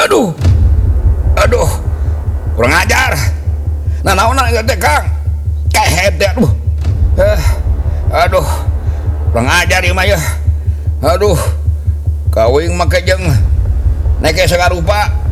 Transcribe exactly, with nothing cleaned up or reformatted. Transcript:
Aduh, aduh, kurang ajar. Nah, naon teh Kang? Kehet teh, aduh. Eh, aduh, kurang ajar ieu mah ya. Aduh, kawing make jeung neke sagarupa.